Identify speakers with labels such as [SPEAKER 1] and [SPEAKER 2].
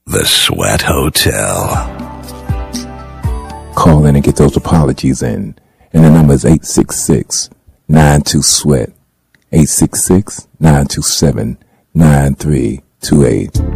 [SPEAKER 1] The Sweat Hotel.
[SPEAKER 2] Call in and get those apologies in. And the number is 866-92-SWEAT. 866-927-9328.